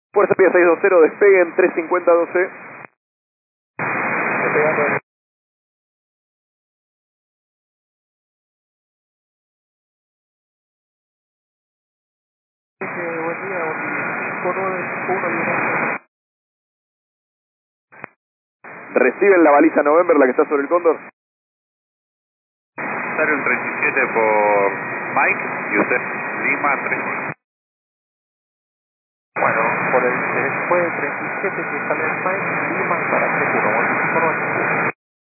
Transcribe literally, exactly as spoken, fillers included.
Fuerza Pía seis dos cero, despegue en tres cincuenta doce. Despegando. Eh, buen día, cinco nueve cinco uno diez. Reciben la baliza November, la que está sobre el Cóndor. Sale un treinta y siete por Mike y usted Lima tres uno. Bueno, por el, después del treinta y siete que sale el Mike, Lima para tres uno, cinco nueve.